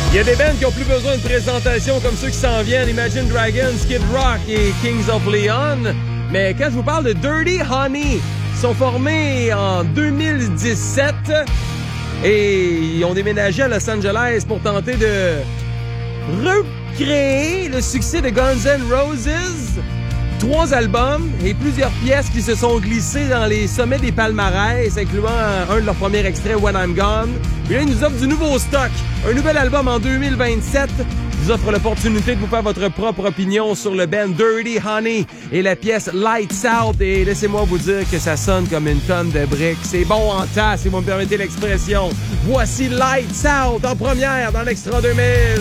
Il y a des bands qui ont plus besoin de présentation comme ceux qui s'en viennent. Imagine Dragons, Kid Rock et Kings of Leon. Mais quand je vous parle de Dirty Honey, ils sont formés en 2017 et ils ont déménagé à Los Angeles pour tenter de recréer le succès de Guns N' Roses. 3 albums et plusieurs pièces qui se sont glissées dans les sommets des palmarès, incluant un de leurs premiers extraits, When I'm Gone. Puis là, ils nous offrent du nouveau stock. Un nouvel album en 2027. Je vous offre l'opportunité de vous faire votre propre opinion sur le band Dirty Honey et la pièce Lights Out. Et laissez-moi vous dire que ça sonne comme une tonne de briques. C'est bon en tas, si vous me permettez l'expression. Voici Lights Out en première dans l'Extra 2000.